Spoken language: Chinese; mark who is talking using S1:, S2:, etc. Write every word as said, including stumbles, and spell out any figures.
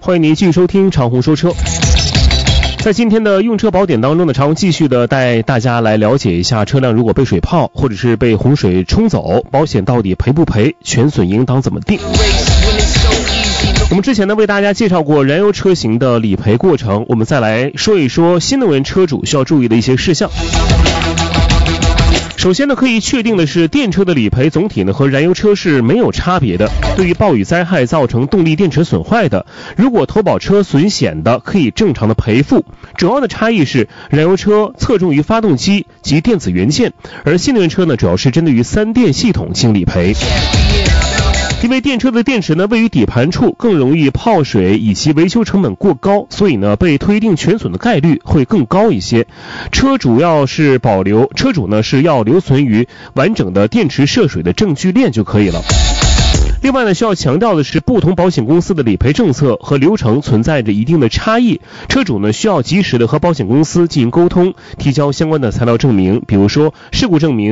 S1: 欢迎您继续收听长虹说车。在今天的用车宝典当中呢，长虹继续的带大家来了解一下，车辆如果被水泡或者是被洪水冲走，保险到底赔不赔，全损应当怎么定。我们之前呢为大家介绍过燃油车型的理赔过程，我们再来说一说新能源车主需要注意的一些事项。首先呢，可以确定的是，电车的理赔总体呢和燃油车是没有差别的。对于暴雨灾害造成动力电池损坏的，如果投保车损险的，可以正常的赔付。主要的差异是，燃油车侧重于发动机及电子元件，而新能源车呢主要是针对于三电系统进行理赔。因为电车的电池呢位于底盘处，更容易泡水，以及维修成本过高，所以呢被推定全损的概率会更高一些。车主要是保留，车主呢是要留存于完整的电池涉水的证据链就可以了。另外呢，需要强调的是，不同保险公司的理赔政策和流程存在着一定的差异，车主呢需要及时的和保险公司进行沟通，提交相关的材料证明，比如说事故证明、